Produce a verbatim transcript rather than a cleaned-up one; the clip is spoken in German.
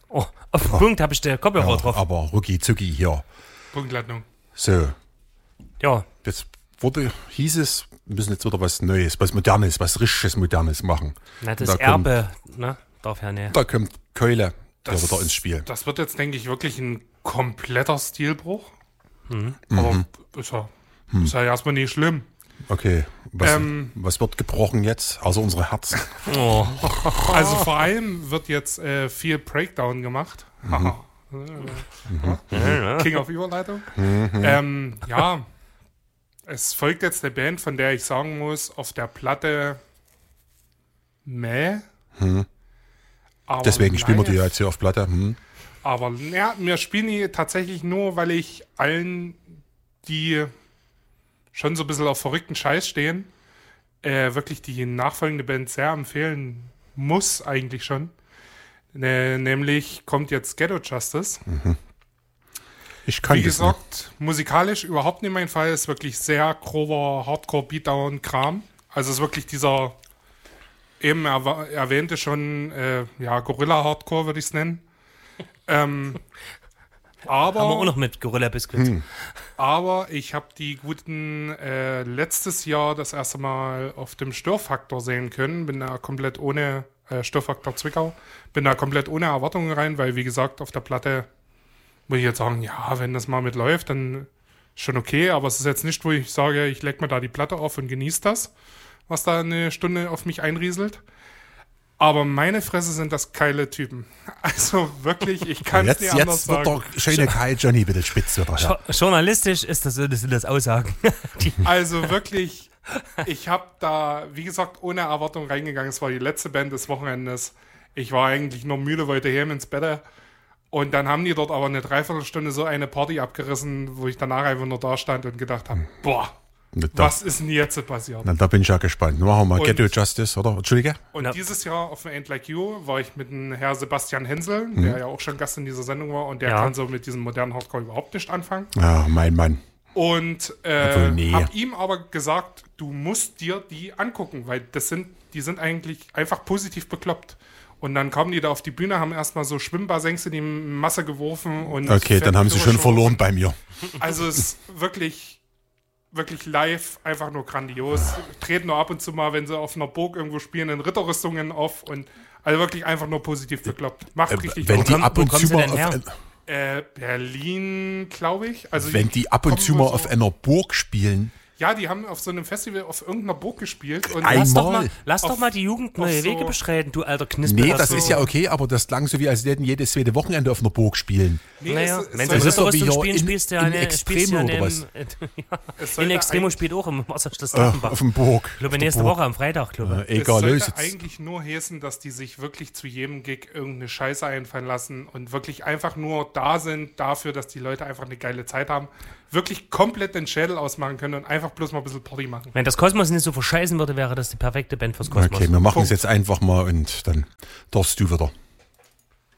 Oh, auf den Punkt habe ich den Kopfhörer Ja, drauf. aber rucki zucki hier. Punktlandung. So, Ja, jetzt wurde, hieß es, wir müssen jetzt wieder was Neues, was Modernes, was richtiges Modernes machen. na, das Da Erbe, ne, darf ja nicht. Da kommt Keule Das, wieder ins Spiel. das wird jetzt, denke ich, wirklich ein kompletter Stilbruch. Mhm. Aber ist ja, ist ja erstmal nicht schlimm. Okay, was, Ähm. was wird gebrochen jetzt, außer unsere Herzen? Oh. Also vor allem wird jetzt äh, viel Breakdown gemacht. Haha. King of Überleitung. Ähm, ja, es folgt jetzt eine Band, von der ich sagen muss, auf der Platte meh. Aber Deswegen spielen wir die live- ja jetzt hier auf Platte. Hm. Aber ja, wir spielen die tatsächlich nur, weil ich allen, die schon so ein bisschen auf verrückten Scheiß stehen, äh, wirklich die nachfolgende Band sehr empfehlen muss, eigentlich schon. Ne, nämlich kommt jetzt Ghetto Justice. Ich kann Wie das gesagt, musikalisch überhaupt nicht mein Fall. Ist wirklich sehr grober Hardcore-Beatdown-Kram. Also ist wirklich dieser eben erwa- erwähnte schon, äh, ja, Gorilla-Hardcore würde ich es nennen. ähm, aber, Haben wir auch noch mit Gorilla Biscuits. aber ich habe die guten äh, letztes Jahr das erste Mal auf dem Störfaktor sehen können. Bin da komplett ohne, äh, Störfaktor Zwickau, bin da komplett ohne Erwartungen rein, weil wie gesagt, auf der Platte muss ich jetzt sagen, ja, wenn das mal mitläuft, dann ist schon okay, aber es ist jetzt nicht, wo ich sage, ich leg mir da die Platte auf und genieße das, was da eine Stunde auf mich einrieselt. Aber meine Fresse sind das geile Typen. Also wirklich, ich kann es Jetzt, nicht anders jetzt wird sagen. der schöne Kai Johnny bitte spitz wieder. Ja. Jo- Journalistisch ist das, das sind das Aussagen. Die, Also wirklich, ich habe da, wie gesagt, ohne Erwartung reingegangen. Es war die letzte Band des Wochenendes. Ich war eigentlich nur müde, wollte heim ins Bett. Und dann haben die dort aber eine Dreiviertelstunde so eine Party abgerissen, wo ich danach einfach nur da stand und gedacht habe, boah, Da, was ist denn jetzt passiert? na, da bin ich ja gespannt. Machen wir mal Und- Ghetto Justice, oder? Entschuldige? Und Ja. dieses Jahr auf dem Ain't Like You war ich mit dem Herr Sebastian Hensel, der ja auch schon Gast in dieser Sendung war und der Ja. kann so mit diesem modernen Hardcore überhaupt nicht anfangen. Ja, mein Mann. Und Obwohl, äh, nee. hab ihm aber gesagt, du musst dir die angucken, weil das sind, die sind eigentlich einfach positiv bekloppt. Und dann kamen die da auf die Bühne, haben erstmal so Schwimmbassenks in die Masse geworfen. Und Okay, dann haben sie schon verloren bei mir. Also es ist wirklich, wirklich live einfach nur grandios. Treten nur ab und zu mal, wenn sie auf einer Burg irgendwo spielen, in Ritterrüstungen auf und also wirklich einfach nur positiv bekloppt. Macht Äh, richtig wenn Bock. die kommen- ab wo und kommen zu sie mal denn her? auf, Äh, Berlin, glaube ich. Also wenn die ab und kommen zu wohl mal auf so- einer Burg spielen, Ja, die haben auf so einem Festival auf irgendeiner Burg gespielt. Und Ein- lass doch Einmal. mal, lass doch Auf- mal die Jugend neue auf so- Wege beschreiten, du alter Knispel. nee, das so- ist ja okay, aber das klang so wie, als würden jedes zweite Wochenende auf einer Burg spielen. Nee, Naja, es- es wenn soll- sie das ist doch wie Ritterrüstung hier spielen, in- spielst du ja in eine, spielst du ja Extremo eine, oder was? ja, es in sollte Extremo ein- spielt auch im Wasserschloss Äh, Dachenbach. auf dem Burg. Ich glaube, Auf der nächste Burg. Woche am Freitag, glaube ich. Äh, Es egal, sollte los. Jetzt. eigentlich nur heißen, dass die sich wirklich zu jedem Gig irgendeine Scheiße einfallen lassen und wirklich einfach nur da sind dafür, dass die Leute einfach eine geile Zeit haben, wirklich komplett den Schädel ausmachen können und einfach bloß mal ein bisschen Party machen. Wenn das Kosmos nicht so verscheißen würde, wäre das die perfekte Band fürs Kosmos. Okay, wir machen Punkt. es jetzt einfach mal und dann darfst du wieder.